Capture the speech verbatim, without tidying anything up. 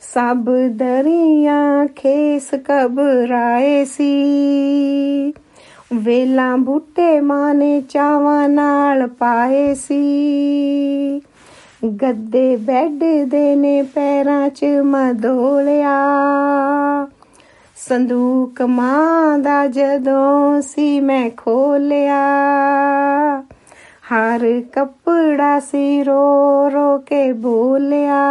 ਸਭ ਦਰੀਆਂ ਖੇਸ ਘਬਰਾਏ ਸੀ। ਵੇਲਾਂ ਬੂਟੇ ਮਾਂ ਨੇ ਚਾਵਾਂ ਨਾਲ ਪਾਏ ਸੀ। ਗੱਦੇ ਬੈੱਡ ਦੇ ਨੇ ਪੈਰਾਂ 'ਚ ਮਧੋਲਿਆ। ਸੰਦੂਕ ਮਾਂ ਦਾ ਜਦੋਂ ਸੀ ਮੈਂ ਖੋਲਿਆ। ਹਰ ਕੱਪੜਾ ਸੀ ਰੋ ਰੋ ਕੇ ਬੋਲਿਆ।